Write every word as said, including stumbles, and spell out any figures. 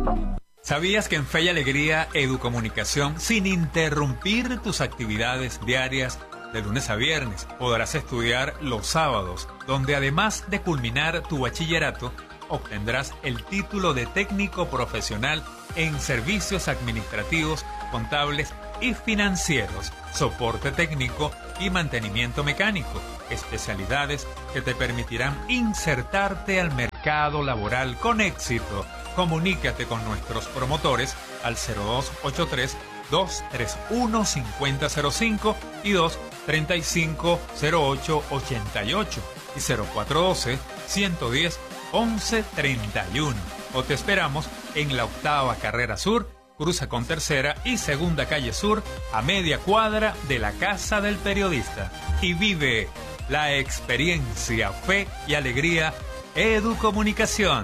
¿Sabías que en Fe y Alegría Educomunicación, sin interrumpir tus actividades diarias de lunes a viernes, podrás estudiar los sábados, donde además de culminar tu bachillerato, obtendrás el título de técnico profesional en servicios administrativos, contables y financieros, soporte técnico y mantenimiento mecánico, especialidades que te permitirán insertarte al mercado laboral con éxito? Comunícate con nuestros promotores al cero dos ochenta y tres, dos tres uno, cinco cero cero cinco y dos tres cinco cero ocho ochenta y ocho y cero cuatro uno dos, uno uno cero, once treinta y uno. O te esperamos en la octava carrera sur, cruza con tercera y segunda calle sur, a media cuadra de la Casa del Periodista. Y vive la experiencia Fe y Alegría Educomunicación.